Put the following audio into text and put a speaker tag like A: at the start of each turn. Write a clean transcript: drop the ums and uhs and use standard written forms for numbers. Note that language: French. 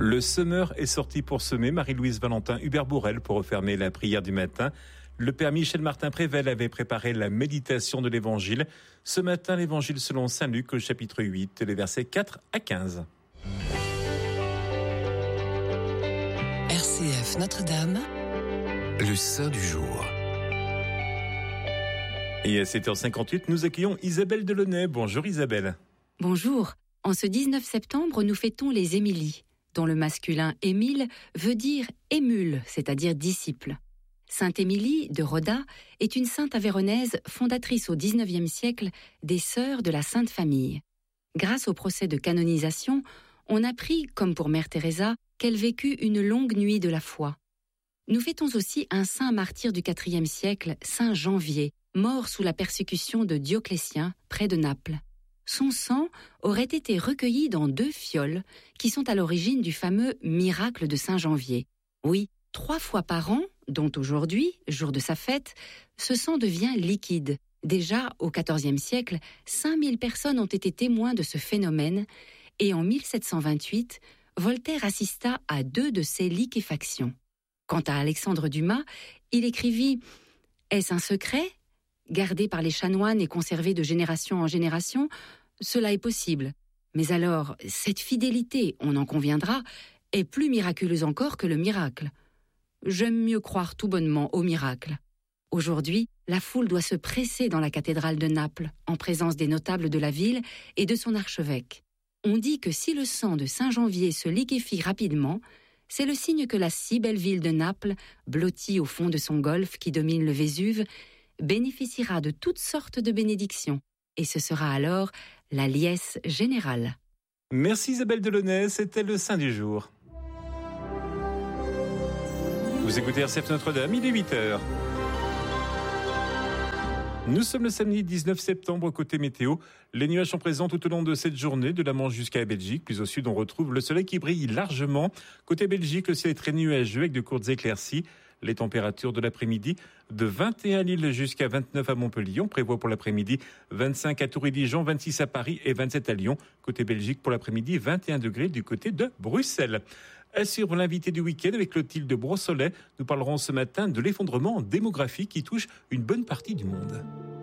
A: Le semeur est sorti pour semer. Marie-Louise Valentin, Hubert Bourrel pour refermer la prière du matin. Le père Michel Martin Prével avait préparé la méditation de l'évangile. Ce matin, l'évangile selon saint Luc au chapitre 8, les versets 4 à 15.
B: RCF Notre-Dame, le saint du jour.
A: Et à 7h58, nous accueillons Isabelle Delaunay. Bonjour Isabelle.
C: Bonjour. En ce 19 septembre, nous fêtons les Émilies, dont le masculin Émile veut dire émule, c'est-à-dire disciple. Sainte Émilie de Roda est une sainte avéronaise fondatrice au XIXe siècle des Sœurs de la Sainte Famille. Grâce au procès de canonisation, on apprit, comme pour Mère Teresa, qu'elle vécut une longue nuit de la foi. Nous fêtons aussi un saint martyr du IVe siècle, Saint Janvier, mort sous la persécution de Dioclétien, près de Naples. Son sang aurait été recueilli dans 2 fioles qui sont à l'origine du fameux miracle de Saint Janvier. Oui, 3 fois par an, dont aujourd'hui, jour de sa fête, ce sang devient liquide. Déjà, au XIVe siècle, 5000 personnes ont été témoins de ce phénomène et en 1728, Voltaire assista à 2 de ces liquéfactions. Quant à Alexandre Dumas, il écrivit « Est-ce un secret ? Gardé par les chanoines et conservé de génération en génération, cela est possible. Mais alors, cette fidélité, on en conviendra, est plus miraculeuse encore que le miracle. J'aime mieux croire tout bonnement au miracle. Aujourd'hui, la foule doit se presser dans la cathédrale de Naples, en présence des notables de la ville et de son archevêque. On dit que si le sang de Saint Janvier se liquéfie rapidement, c'est le signe que la si belle ville de Naples, blottie au fond de son golfe qui domine le Vésuve, bénéficiera de toutes sortes de bénédictions. Et ce sera alors la liesse générale.
A: Merci Isabelle Delaunay, c'était le saint du jour. Vous écoutez RCF Notre-Dame, il est 8h. Nous sommes le samedi 19 septembre, côté météo. Les nuages sont présents tout au long de cette journée, de la Manche jusqu'à la Belgique. Puis au sud, on retrouve le soleil qui brille largement. Côté Belgique, le ciel est très nuageux avec de courtes éclaircies. Les températures de l'après-midi, de 21 à Lille jusqu'à 29 à Montpellier. On prévoit pour l'après-midi 25 à Tours et Dijon, 26 à Paris et 27 à Lyon. Côté Belgique, pour l'après-midi, 21 degrés du côté de Bruxelles. À suivre l'invité du week-end avec Clotilde Brossolet. Nous parlerons ce matin de l'effondrement démographique qui touche une bonne partie du monde.